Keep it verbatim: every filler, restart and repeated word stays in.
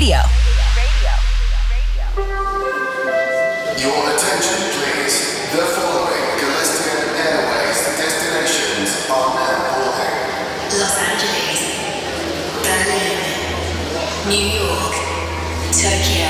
Radio. Your attention, please. The following Galician Airways destinations are now boarding. Los Angeles, Berlin, New York, Tokyo,